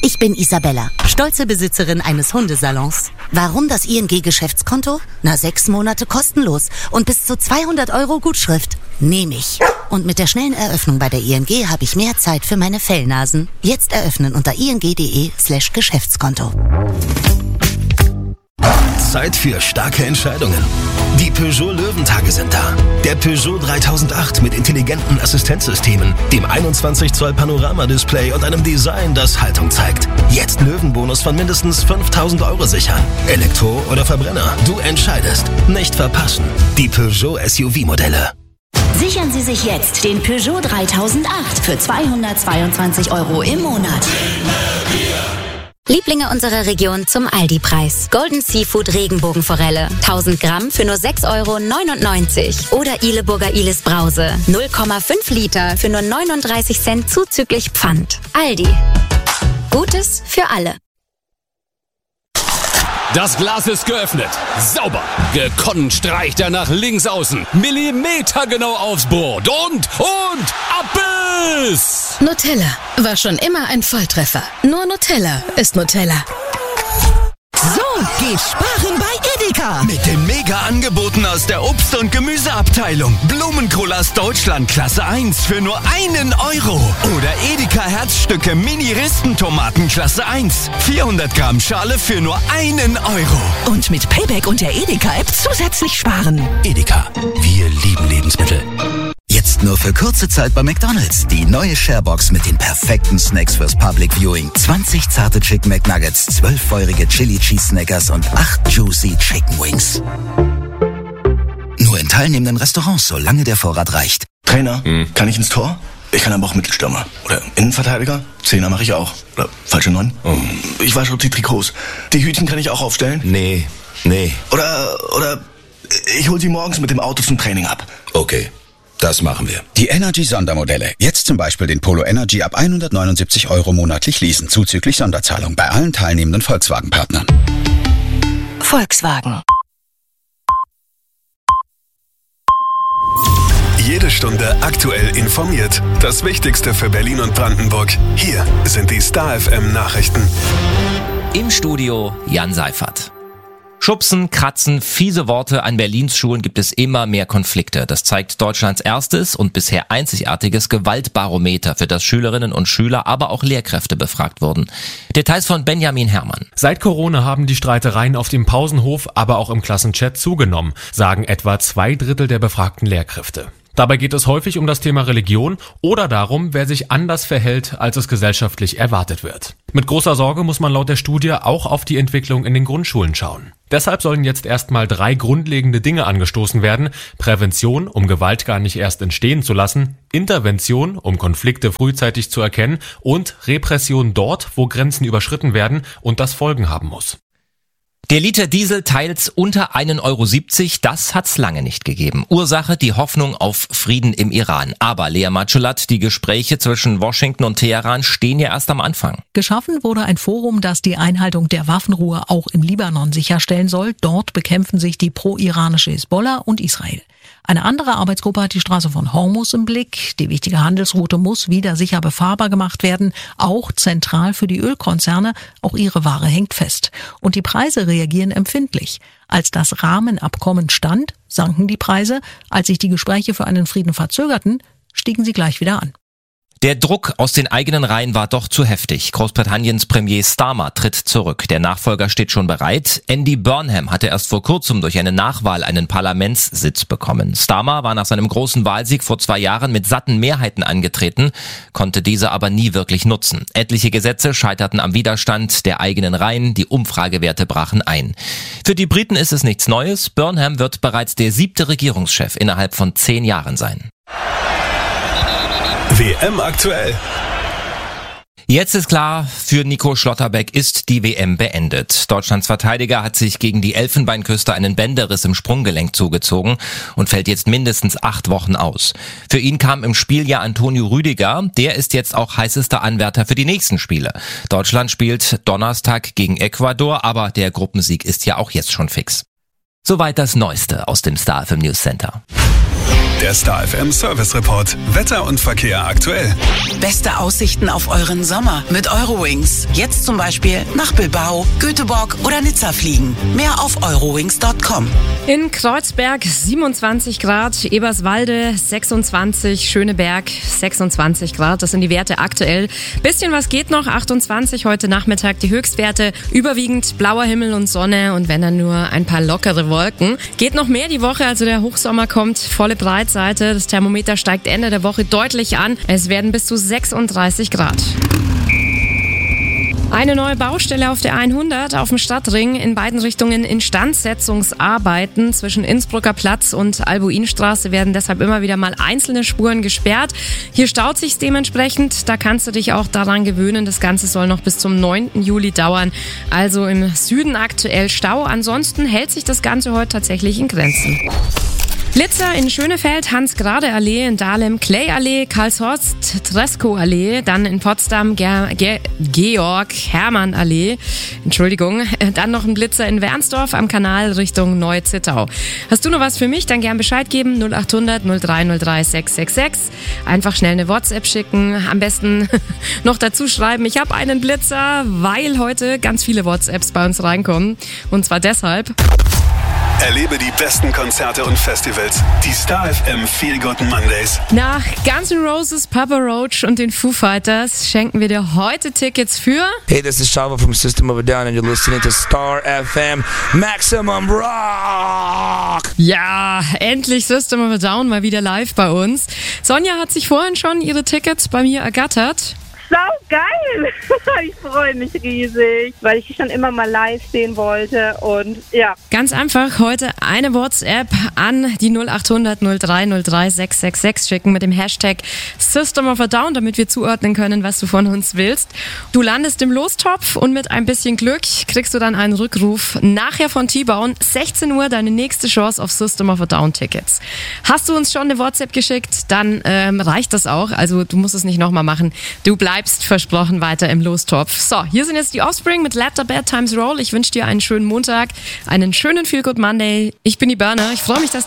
Ich bin Isabella, stolze Besitzerin eines Hundesalons. Warum das ING-Geschäftskonto? 6 Monate kostenlos und bis zu 200 € Gutschrift. Nehme ich. Und mit der schnellen Eröffnung bei der ING habe ich mehr Zeit für meine Fellnasen. Jetzt eröffnen unter ing.de/Geschäftskonto. Zeit für starke Entscheidungen. Die Peugeot Löwentage sind da. Der Peugeot 3008 mit intelligenten Assistenzsystemen, dem 21 Zoll Panoramadisplay und einem Design, das Haltung zeigt. Jetzt Löwenbonus von mindestens 5.000 € sichern. Elektro oder Verbrenner, du entscheidest. Nicht verpassen. Die Peugeot SUV-Modelle. Sichern Sie sich jetzt den Peugeot 3008 für 222 € im Monat. Lieblinge unserer Region zum Aldi-Preis. Golden Seafood Regenbogenforelle. 1000 Gramm für nur 6,99 € Oder Ihleburger Ihles Brause. 0,5 Liter für nur 39 Cent zuzüglich Pfand. Aldi. Gutes für alle. Das Glas ist geöffnet. Sauber. Gekonnt streicht er nach links außen. Millimetergenau aufs Brot. Und Abbiss! Nutella war schon immer ein Volltreffer. Nur Nutella ist Nutella. So geht sparen bei Edeka. Mit den Mega-Angeboten aus der Obst- und Gemüseabteilung. Blumenkohl aus Deutschland Klasse 1 für nur 1 €. Oder Edeka Herzstücke Mini-Ristentomaten Klasse 1. 400 Gramm Schale für nur 1 €. Und mit Payback und der Edeka-App zusätzlich sparen. Edeka, wir lieben Lebensmittel. Jetzt nur für kurze Zeit bei McDonald's. Die neue Sharebox mit den perfekten Snacks fürs Public Viewing. 20 zarte Chicken McNuggets, 12 feurige Chili Cheese Snackers und 8 juicy Chicken Wings. Nur in teilnehmenden Restaurants, solange der Vorrat reicht. Trainer, kann ich ins Tor? Ich kann aber auch Mittelstürmer. Oder Innenverteidiger? Zehner mache ich auch. Oder falsche 9? Ich wasche auch die Trikots. Die Hütchen kann ich auch aufstellen? Nee. Oder ich hol sie morgens mit dem Auto zum Training ab. Okay. Das machen wir. Die Energy-Sondermodelle. Jetzt zum Beispiel den Polo Energy ab 179 € monatlich leasen, zuzüglich Sonderzahlung bei allen teilnehmenden Volkswagen-Partnern. Volkswagen. Jede Stunde aktuell informiert. Das Wichtigste für Berlin und Brandenburg. Hier sind die Star FM Nachrichten. Im Studio Jan Seifert. Schubsen, Kratzen, fiese Worte. An Berlins Schulen gibt es immer mehr Konflikte. Das zeigt Deutschlands erstes und bisher einzigartiges Gewaltbarometer, für das Schülerinnen und Schüler, aber auch Lehrkräfte befragt wurden. Details von Benjamin Herrmann. Seit Corona haben die Streitereien auf dem Pausenhof, aber auch im Klassenchat zugenommen, sagen etwa 2/3 der befragten Lehrkräfte. Dabei geht es häufig um das Thema Religion oder darum, wer sich anders verhält, als es gesellschaftlich erwartet wird. Mit großer Sorge muss man laut der Studie auch auf die Entwicklung in den Grundschulen schauen. Deshalb sollen jetzt erstmal 3 grundlegende Dinge angestoßen werden. Prävention, um Gewalt gar nicht erst entstehen zu lassen, Intervention, um Konflikte frühzeitig zu erkennen und Repression dort, wo Grenzen überschritten werden und das Folgen haben muss. Der Liter Diesel teils unter 1,70 €, das hat's lange nicht gegeben. Ursache die Hoffnung auf Frieden im Iran. Aber Lea Matschulat, die Gespräche zwischen Washington und Teheran stehen ja erst am Anfang. Geschaffen wurde ein Forum, das die Einhaltung der Waffenruhe auch im Libanon sicherstellen soll. Dort bekämpfen sich die pro-iranische Hisbollah und Israel. Eine andere Arbeitsgruppe hat die Straße von Hormuz im Blick. Die wichtige Handelsroute muss wieder sicher befahrbar gemacht werden, auch zentral für die Ölkonzerne. Auch ihre Ware hängt fest. Und die Preise reagieren empfindlich. Als das Rahmenabkommen stand, sanken die Preise. Als sich die Gespräche für einen Frieden verzögerten, stiegen sie gleich wieder an. Der Druck aus den eigenen Reihen war doch zu heftig. Großbritanniens Premier Starmer tritt zurück. Der Nachfolger steht schon bereit. Andy Burnham hatte erst vor kurzem durch eine Nachwahl einen Parlamentssitz bekommen. Starmer war nach seinem großen Wahlsieg vor 2 Jahren mit satten Mehrheiten angetreten, konnte diese aber nie wirklich nutzen. Etliche Gesetze scheiterten am Widerstand der eigenen Reihen, die Umfragewerte brachen ein. Für die Briten ist es nichts Neues. Burnham wird bereits der 7. Regierungschef innerhalb von 10 Jahren sein. WM aktuell. Jetzt ist klar, für Nico Schlotterbeck ist die WM beendet. Deutschlands Verteidiger hat sich gegen die Elfenbeinküste einen Bänderriss im Sprunggelenk zugezogen und fällt jetzt mindestens 8 Wochen aus. Für ihn kam im Spiel ja Antonio Rüdiger, der ist jetzt auch heißester Anwärter für die nächsten Spiele. Deutschland spielt Donnerstag gegen Ecuador, aber der Gruppensieg ist ja auch jetzt schon fix. Soweit das Neueste aus dem Star FM News Center. Der Star FM Service Report. Wetter und Verkehr aktuell. Beste Aussichten auf euren Sommer mit Eurowings. Jetzt zum Beispiel nach Bilbao, Göteborg oder Nizza fliegen. Mehr auf eurowings.com. In Kreuzberg 27 Grad, Eberswalde 26, Schöneberg 26 Grad. Das sind die Werte aktuell. Bisschen was geht noch, 28 heute Nachmittag die Höchstwerte. Überwiegend blauer Himmel und Sonne und wenn dann nur ein paar lockere Wolken. Geht noch mehr die Woche, also der Hochsommer kommt, volle Breitseite. Das Thermometer steigt Ende der Woche deutlich an. Es werden bis zu 36 Grad. Eine neue Baustelle auf der 100 auf dem Stadtring, in beiden Richtungen Instandsetzungsarbeiten zwischen Innsbrucker Platz und Albuinstraße werden deshalb immer wieder mal einzelne Spuren gesperrt. Hier staut sich's dementsprechend, da kannst du dich auch daran gewöhnen. Das Ganze soll noch bis zum 9. Juli dauern. Also im Süden aktuell Stau, ansonsten hält sich das Ganze heute tatsächlich in Grenzen. Blitzer in Schönefeld, Hans-Grade-Allee, in Dahlem, Clay-Allee, Karlshorst, Treskow-Allee, dann in Potsdam, Georg-Hermann-Allee, dann noch ein Blitzer in Wernsdorf am Kanal Richtung Neu-Zittau. Hast du noch was für mich? Dann gern Bescheid geben, 0800 0303 666. Einfach schnell eine WhatsApp schicken, am besten noch dazu schreiben, ich habe einen Blitzer, weil heute ganz viele WhatsApps bei uns reinkommen. Und zwar deshalb... Erlebe die besten Konzerte und Festivals. Die Star FM Feel Good Mondays. Nach Guns N' Roses, Papa Roach und den Foo Fighters schenken wir dir heute Tickets für... Hey, this is Shava from System of a Down and you're listening to Star FM Maximum Rock. Ja, endlich System of a Down mal wieder live bei uns. Sonja hat sich vorhin schon ihre Tickets bei mir ergattert. So geil! Ich freue mich riesig, weil ich die schon immer mal live sehen wollte und ja. Ganz einfach, heute eine WhatsApp an die 0800 0303 666 schicken mit dem Hashtag System of a Down, damit wir zuordnen können, was du von uns willst. Du landest im Lostopf und mit ein bisschen Glück kriegst du dann einen Rückruf nachher von T-Bone. 16 Uhr deine nächste Chance auf System of a Down Tickets. Hast du uns schon eine WhatsApp geschickt, dann reicht das auch. Also du musst es nicht nochmal machen. Du bleibst versprochen weiter im Lostopf. So, hier sind jetzt die Offspring mit Let the Bad Times Roll. Ich wünsche dir einen schönen Montag, einen schönen Feel Good Monday. Ich bin die Berner. Ich freue mich, dass